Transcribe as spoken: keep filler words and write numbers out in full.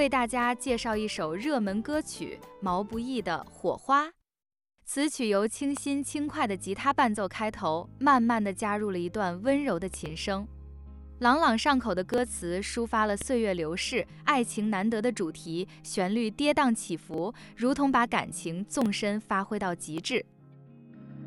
为大家介绍一首热门歌曲毛不易的《火花》。此曲由清新轻快的吉他伴奏开头，慢慢地加入了一段温柔的琴声。朗朗上口的歌词抒发了岁月流逝、爱情难得的主题，旋律跌宕起伏，如同把感情纵深发挥到极致。